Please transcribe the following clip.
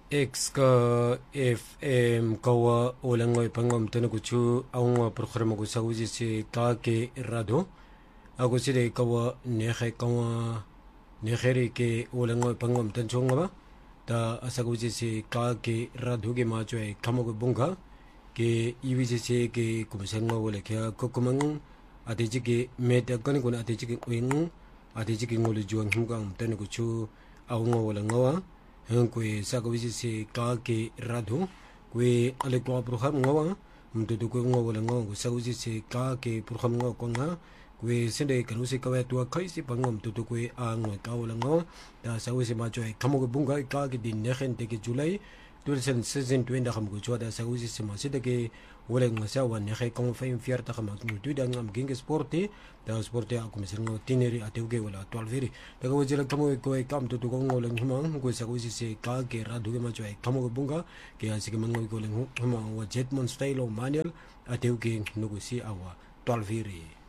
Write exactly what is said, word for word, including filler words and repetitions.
X ka F M kawa olangoy pangom tenukuchu aunga programa ko sa uji si kake rado ako sile kawa nehe kawa nehere ke olangoy pangom tenchonga ba ta asaguji si kake rado ke macho e kamo ko bunga ke iwiji si ke kumsenga wala ke kokumang ateji ke meta kan ko ateji ke wing ateji ke ngolu juang hungam tenukuchu aunga olangowa kwe sakawisi se kake rado kwe ale kwa program ngawa mtutu kwe ngawa wala ngawa kwe sakawisi se kake program ngawa kwa nga kwe sende kanusi kawe tuwa kaisi pa ngawa mtutu kwe a ngawa kawa wala ngawa ta sakawisi macho ay kamo ke bunga kake di nekhen teke Julai dua sen season tuenda kamo ke chua ta sakawisi se masita ke wala nga sa wan nekhe kamo fayim fiyarta kama ngutu da nga mginge sporti ta sporti ako misal nga tineri ateuke wala twelve ta kawa jila kamo ko ay kam tutu ko ngawa lang himang kwe sakawisi se kake rado ke macho ay kamo ke bunga ke asike mangoy ko lang himang wa jetman style o manual ateuke nugu si awa twelve